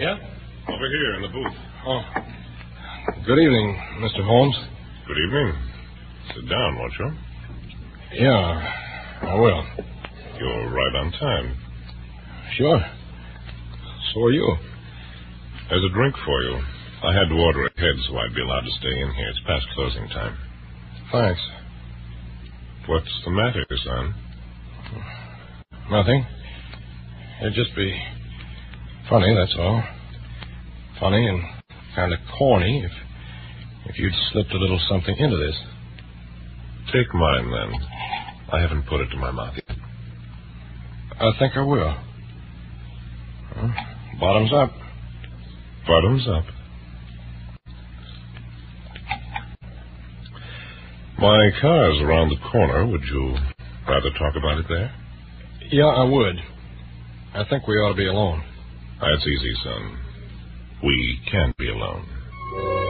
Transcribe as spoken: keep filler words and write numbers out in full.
Yeah? Over here in the booth. Oh. Good evening, Mister Holmes. Good evening. Sit down, won't you? Yeah, I will. You're right on time. Sure. So are you. There's a drink for you. I had to order ahead so I'd be allowed to stay in here. It's past closing time. Thanks. What's the matter, son? Nothing. It'd just be funny, that's all. Funny and kind of corny if if you'd slipped a little something into this. Take mine, then. I haven't put it to my mouth yet. I think I will. Well, bottoms up. Bottoms up. My car's around the corner. Would you rather talk about it there? Yeah, I would. I think we ought to be alone. That's easy, son. We can't be alone.